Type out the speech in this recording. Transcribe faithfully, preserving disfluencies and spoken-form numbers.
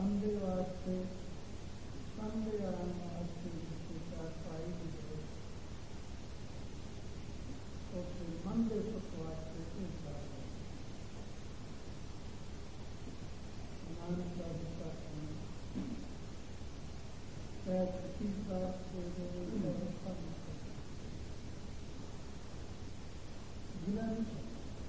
बंदे वास्ते बंदे आने वास्ते जिसके साथ पाई गई उसके मंदे सुख वास्ते एक बात है नानक का हिस्सा शायद किसी बात से जो हिस्सा जिला नहीं